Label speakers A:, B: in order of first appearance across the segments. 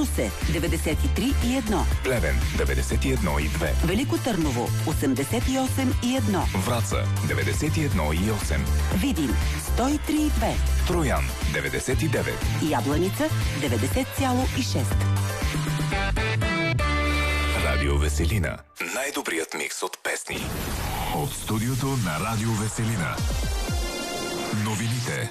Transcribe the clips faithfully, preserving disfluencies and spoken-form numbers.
A: Русе деветдесет и три и едно,
B: Плевен деветдесет и едно и две,
A: Велико Търново осемдесет и осем и едно,
B: Враца деветдесет и едно и осем,
A: Видин сто и три и две,
B: Троян деветдесет и девет,
A: Ябланица деветдесет цяло и шест.
B: Радио Веселина. Най-добрият микс от песни. От студиото на Радио Веселина. Новините.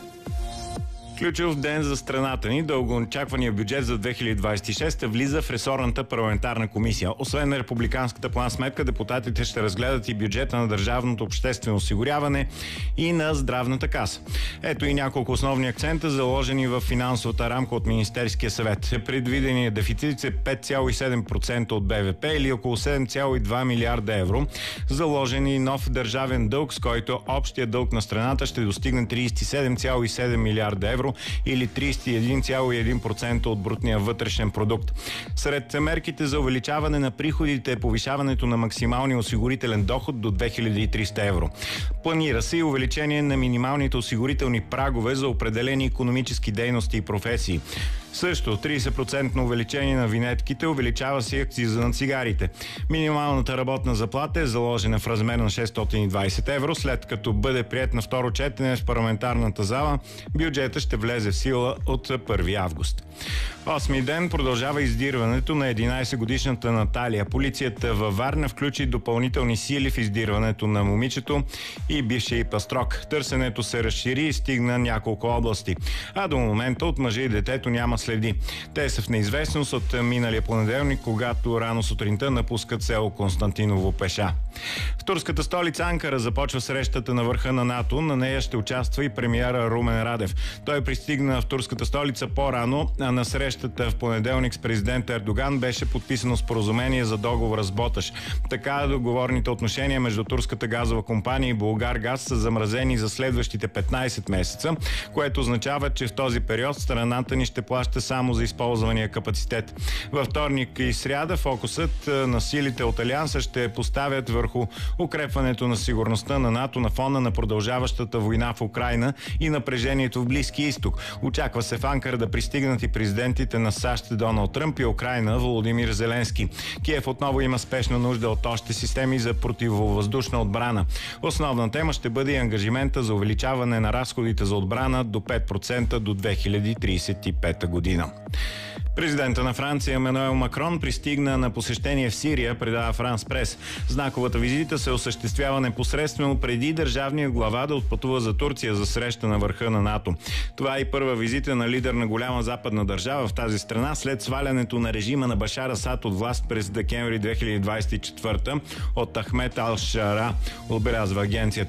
C: Ключов ден за страната ни. Дългоочаквания бюджет за две хиляди двадесет и шеста влиза в ресорната парламентарна комисия. Освен на републиканската план-сметка, депутатите ще разгледат и бюджета на държавното обществено осигуряване и на здравната каса. Ето и няколко основни акцента, заложени в финансовата рамка от Министерския съвет. Предвиденият дефицит е пет цяло и седем процента от БВП или около седем цяло и два милиарда евро. Заложен и нов държавен дълг, с който общия дълг на страната ще достигне тридесет и седем цяло и седем милиарда евро или тридесет и един цяло и един процента от брутния вътрешен продукт. Сред мерките за увеличаване на приходите е повишаването на максималния осигурителен доход до две хиляди и триста евро. Планира се и увеличение на минималните осигурителни прагове за определени икономически дейности и професии. Също тридесет процента увеличение на винетките, увеличава се акциза на цигарите. Минималната работна заплата е заложена в размер на шестстотин и двадесет евро. След като бъде приет на второ четене в парламентарната зала, бюджета ще влезе в сила от първи август. Осми ден продължава издирването на единадесетгодишната Наталия. Полицията във Варна включи допълнителни сили в издирването на момичето и бившия й пастрок. Търсенето се разшири и стигна няколко области. А до момента от мъжа и детето няма следи. Те са в неизвестност от миналия понеделник, когато рано сутринта напускат село Константиново пеша. В турската столица Анкара започва срещата на върха на НАТО. На нея ще участва и премиера Румен Радев. Той пристигна в турската столица по-рано, а на срещата в понеделник с президент Ердоган беше подписано споразумение за договора с Боташ. Така договорните отношения между турската газова компания и Булгаргаз са замразени за следващите петнадесет месеца, което означава, че в този период страната ни ще плаща само за използвания капацитет. Във вторник и сряда фокусът на силите от Алианса ще поставят върху укрепването на сигурността на НАТО на фона на продължаващата война в Украйна и напрежението в Близкия изток. Очаква се в Анкара да пристигнат и президентите на САЩ Доналд Тръмп и Украйна Володимир Зеленски. Киев отново има спешна нужда от още системи за противовъздушна отбрана. Основна тема ще бъде и ангажимента за увеличаване на разходите за отбрана до пет процента до две хиляди тридесет и пета година. Президента на Франция Емануел Макрон пристигна на посещение в Сирия, предава Франс Прес. Знаковата визита се осъществява непосредствено преди държавния глава да отпътува за Турция за среща на върха на НАТО. Това е и първа визита на лидер на голяма западна държава в тази страна след свалянето на режима на Башар Асад от власт през декември две хиляди двадесет и четвърта от Ахмед Ал-Шара, отбелязва агенцията